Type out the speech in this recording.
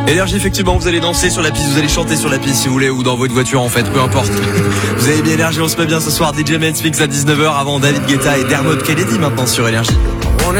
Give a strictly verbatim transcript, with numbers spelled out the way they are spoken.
Énergie, effectivement, vous allez danser sur la piste, vous allez chanter sur la piste si vous voulez, ou dans votre voiture en fait, peu importe. Vous avez bien Énergie, on se met bien ce soir. D J Men's Mix à dix-neuf heures avant David Guetta et Dermot Kennedy maintenant sur Énergie.